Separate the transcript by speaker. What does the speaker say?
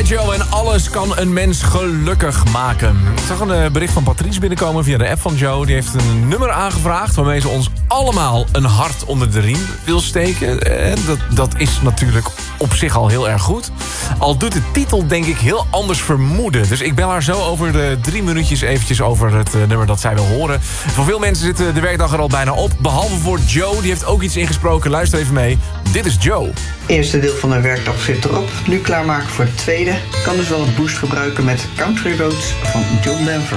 Speaker 1: Joe en alles kan een mens gelukkig maken. Ik zag een bericht van Patrice binnenkomen via de app van Joe. Die heeft een nummer aangevraagd waarmee ze ons allemaal een hart onder de riem wil steken. Dat is natuurlijk op zich al heel erg goed. Al doet de titel denk ik heel anders vermoeden. Dus ik bel haar zo over de 3 minuutjes eventjes over het nummer dat zij wil horen. Voor veel mensen zit de werkdag er al bijna op. Behalve voor Joe, die heeft ook iets ingesproken. Luister even mee. Dit is Joe.
Speaker 2: Eerste deel van de werkdag zit erop. Nu klaarmaken voor het tweede. Kan dus wel een boost gebruiken met Country Roads van John Denver.